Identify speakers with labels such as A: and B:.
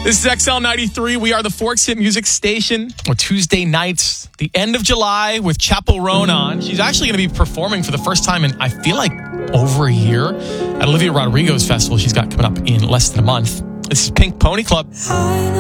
A: This is XL 93. We are the Forks Hit Music Station. Tuesday nights, the end of July with Chappell Roan on. She's actually going to be performing for the first time in, I feel like, over a year at Olivia Rodrigo's festival she's got coming up in less than a month. This is Pink Pony Club.